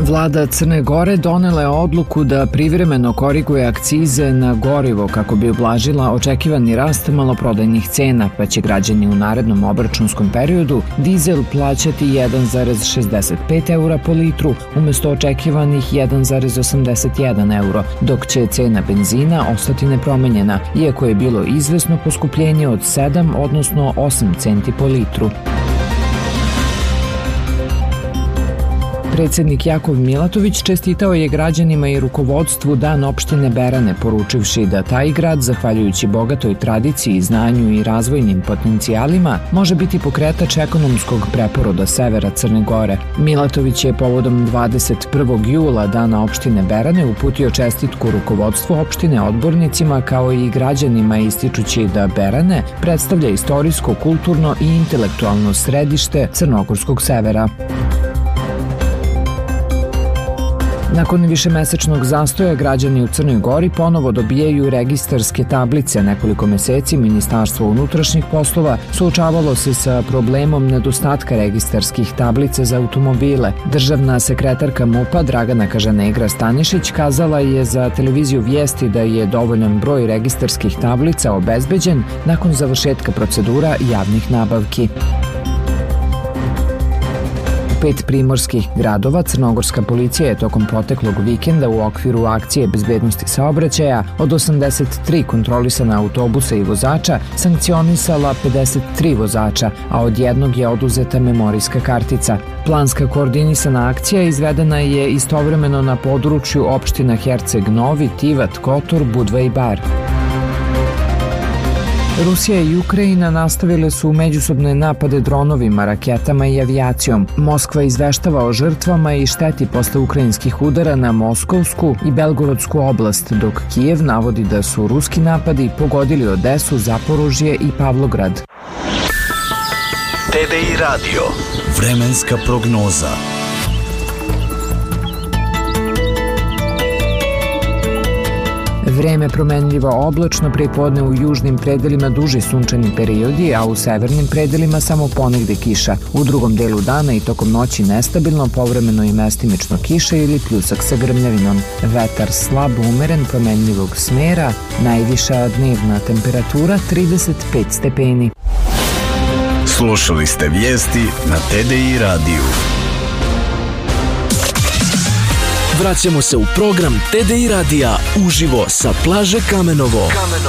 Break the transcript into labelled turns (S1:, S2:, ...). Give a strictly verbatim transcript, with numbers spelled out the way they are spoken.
S1: Vlada Crne Gore donela je odluku da privremeno koriguje akcize na gorivo kako bi ublažila očekivani rast maloprodajnih cena, pa će građani u narednom obračunskom periodu dizel plaćati jedan zarez šezdeset pet eura po litru umesto očekivanih jedan zarez osamdeset jedan euro, dok će cena benzina ostati nepromenjena, iako je bilo izvesno poskupljenje od sedam, odnosno osam centi po litru. Predsednik Jakov Milatović čestitao je građanima i rukovodstvu Dan opštine Berane, poručivši da taj grad, zahvaljujući bogatoj tradiciji, znanju i razvojnim potencijalima, može biti pokretač ekonomskog preporoda severa Crne Gore. Milatović je povodom dvadeset prvog jula Dana opštine Berane uputio čestitku rukovodstvu opštine, odbornicima kao i građanima, ističući da Berane predstavlja istorijsko, kulturno i intelektualno središte crnogorskog severa. Nakon višemesečnog zastoja građani u Crnoj Gori ponovo dobijaju registarske tablice. Nekoliko meseci Ministarstvo unutrašnjih poslova suočavalo se sa problemom nedostatka registarskih tablica za automobile. Državna sekretarka MUP-a Dragana Kažanegra Stanišić kazala je za televiziju Vijesti da je dovoljan broj registarskih tablica obezbeđen nakon završetka procedura javnih nabavki. Pet primorskih gradova crnogorska policija je tokom proteklog vikenda u okviru akcije bezbednosti saobraćaja od osamdeset tri kontrolisana autobusa i vozača sankcionisala pedeset tri vozača, a od jednog je oduzeta memorijska kartica. Planska koordinisana akcija izvedena je istovremeno na području opština Herceg Novi, Tivat, Kotor, Budva i Bar. Rusija i Ukrajina nastavile su međusobne napade dronovima, raketama i avijacijom. Moskva izveštava o žrtvama i šteti posle ukrajinskih udara na Moskovsku i Belgorodsku oblast, dok Kijev navodi da su ruski napadi pogodili Odesu, Zaporožje i Pavlograd.
S2: T D I radio. Vremenska prognoza.
S1: Vreme promenljivo oblačno, prepodne u južnim predelima duži sunčani periodi, a u severnim predelima samo ponegde kiša. U drugom delu dana i tokom noći nestabilno, povremeno i mestimično kiša ili pljusak sa grmljavinom. Vetar slab, umeren, promenljivog smera, najviša dnevna temperatura trideset pet stepeni.
S2: Slušali ste vijesti na T D I radiju. Vraćamo se u program T D I radija uživo sa plaže Kamenovo.